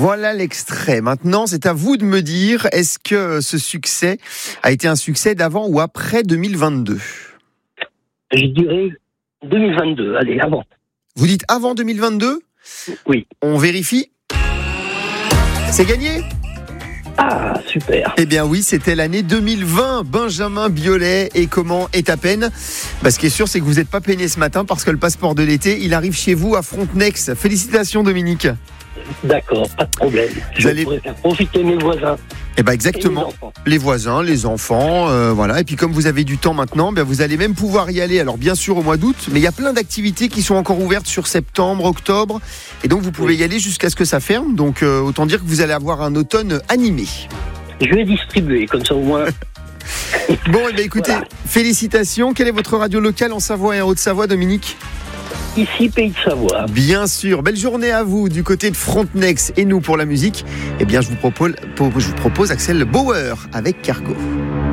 Voilà l'extrait. Maintenant, c'est à vous de me dire, est-ce que ce succès a été un succès d'avant ou après 2022 ? Je dirais 2022, allez, avant. Vous dites avant 2022 ? Oui. On vérifie ? C'est gagné ? Ah, super. Eh bien oui, c'était l'année 2020, Benjamin Biolay. Et comment est à peine ? Ce qui est sûr, c'est que vous n'êtes pas peiné ce matin parce que le passeport de l'été, il arrive chez vous à Frontenex. Félicitations Dominique. D'accord, pas de problème. Je pourrais faire profiter mes voisins. Eh ben exactement, les voisins, les enfants, voilà. Et puis comme vous avez du temps maintenant, vous allez même pouvoir y aller. Alors bien sûr au mois d'août, mais il y a plein d'activités qui sont encore ouvertes sur septembre, octobre. Et donc vous pouvez y aller jusqu'à ce que ça ferme. Donc autant dire que vous allez avoir un automne animé. Je vais distribuer, comme ça au moins... Bon, écoutez, voilà. Félicitations. Quelle est votre radio locale en Savoie et en Haute-Savoie, Dominique ? Ici, Pays de Savoie. Bien sûr. Belle journée à vous du côté de Frontenex. Et nous, pour la musique, je vous propose Axel Bauer avec Cargo.